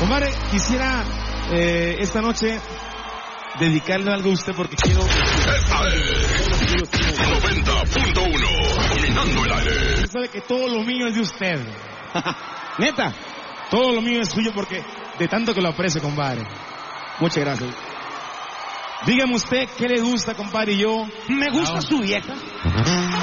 Compadre, quisiera esta noche dedicarle algo a usted porque quiero... Esta es 90.1, dominando el aire. Usted sabe que todo lo mío es de usted. Neta, todo lo mío es suyo porque de tanto que lo aprecio, compadre. Muchas gracias. Dígame usted qué le gusta, compadre, y yo... Me gusta su vieja.